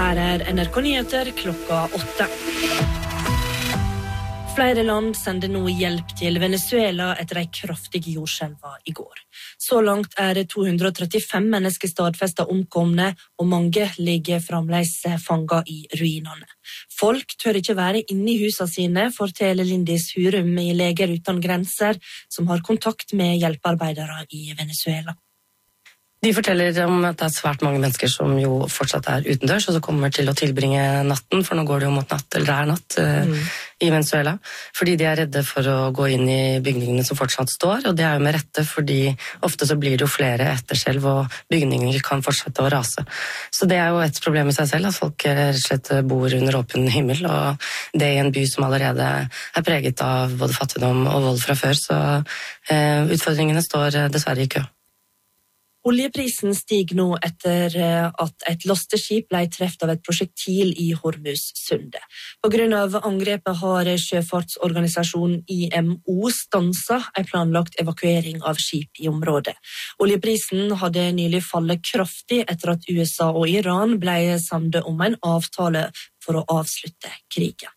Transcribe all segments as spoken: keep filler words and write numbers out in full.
Her er N R K Nyheter klokka åtte. Flere land sender nå hjelp til Venezuela etter de kraftige jordskjelvene i går. Så langt er det to hundre og trettifem mennesker stadfestet omkomne, og mange ligger fremdeles fanget i ruinene. Folk tør ikke være inne i husene sine, forteller Lindis Hurum i Leger uten grenser, som har kontakt med hjelpearbeidere i Venezuela. De forteller om at det er svært mange mennesker som jo fortsatt er utendørs, og så kommer til å tilbringe natten, for nå går det jo mot natt, eller det er natt, mm. i Venezuela. Fordi de er redde for å gå inn i bygningene som fortsatt står, og det er jo med rette, fordi ofte så blir det jo flere etterskjelv, og bygningene kan fortsette å rase. Så det er jo et problem i seg selv, at folk rett og slett bor under åpen himmel, og det i en by som allerede er preget av både fattigdom og vold fra før, så eh, utfordringene står dessverre i kø. Oljeprisen stiger nå etter at et lasteskip ble treffet av et prosjektil i Hormuzsundet. På grunn av angrepet har sjøfartsorganisasjonen I M O stanset en planlagt evakuering av skip i området. Oljeprisen hadde nylig fallet kraftig etter at U S A og Iran ble samlet om en avtale for å avslutte krigen.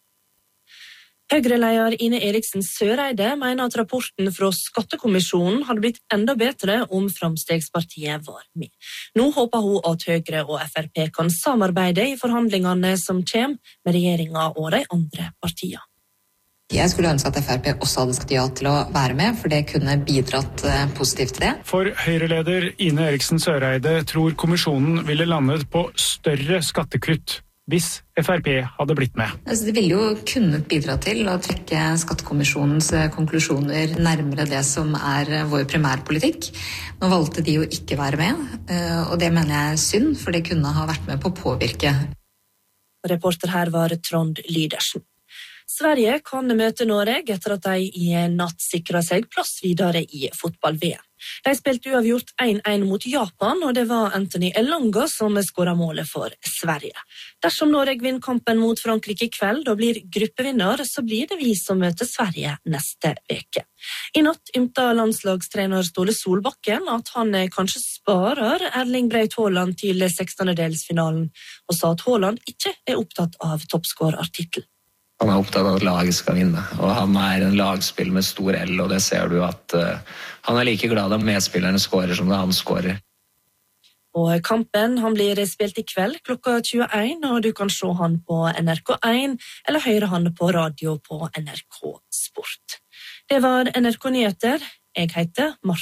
Høyre-leder Ine Eriksen Søreide mener at rapporten fra Skattekommisjonen hadde blitt enda bedre om Framstegspartiet var med. Nå håper hun at Høyre og F R P kan samarbeide i forhandlingene som kommer med regjeringa og de andre partiene. Jeg skulle ønske at F R P også hadde sagt ja til å være med, for det kunne bidratt positivt til det. For Høyre-leder Ine Eriksen Søreide tror kommisjonen ville landet på større skattekutt hvis F R P hadde blitt med. Altså, det ville jo kunnet bidra til å trekke Skattekommisjonens konklusjoner nærmere det som er vår primærpolitikk. Nå valgte de jo ikke være med, og det mener jeg er synd, for det kunne ha vært med på å påvirke. Reporter her var Trond Lydersen. Sverige kan møte Norge etter at de i natt sikret seg plass videre i fotball-V M. De spilte uavgjort én én mot Japan, og det var Anthony Elanga som skåret målet for Sverige. Dersom Norge vinner kampen mot Frankrike i kveld og blir gruppevinner, så blir det vi som møter Sverige neste veke. I natt ymta landslagstrener Ståle Solbakken at han kanskje sparer Erling Braut Haaland til sekstendedelsfinalen, og sa at Haaland ikke er opptatt av toppskårertittel. Han er opptatt av at laget skal vinne, og han er en lagspill med stor L, og det ser du at uh, han er like glad om medspillerne skårer som det han skårer. Og kampen han blir spilt i kveld klokka tjueen, og du kan se han på N R K én, eller høre han på radio på N R K Sport. Det var N R K Nyheter. Jeg heter Martin.